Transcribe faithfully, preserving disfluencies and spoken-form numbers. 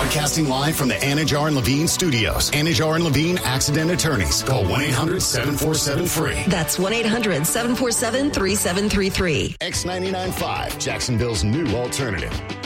Broadcasting live from the Anajar and Levine studios. Anajar and Levine Accident Attorneys. Call one eight hundred seven four seven free. That's one eight hundred seven four seven three seven three three. X ninety-nine point five, Jacksonville's new alternative.